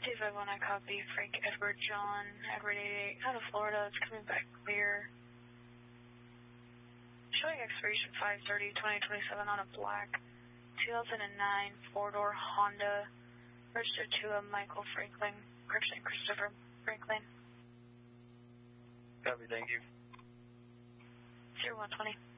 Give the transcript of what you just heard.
251, I copy. Frank Edward John, Edward 88, out of Florida. It's coming back clear. Showing expiration 5/30/2027 on a black 2009 four-door Honda, registered to a Michael Franklin, Christopher Franklin. Copy, thank you. 0120.